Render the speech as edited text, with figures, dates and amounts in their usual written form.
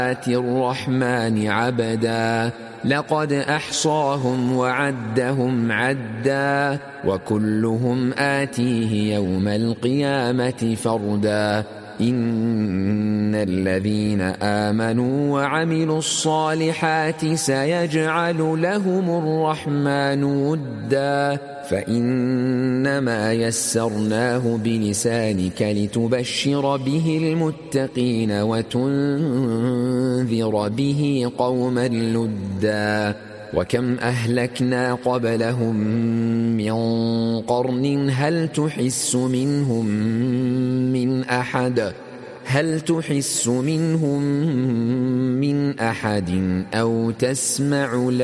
الرحمن عبدا لقد أحصاهم وعدهم عدا وكلهم آتيه يوم القيامة فردا إن الذين آمنوا وعملوا الصالحات سيجعل لهم الرحمن ودا فإنما يسرناه بلسانك لتبشر به المتقين وتنذر به قوما لدا وكم أهلكنا قبلهم من قرن هل تحس منهم من أحد أو تسمع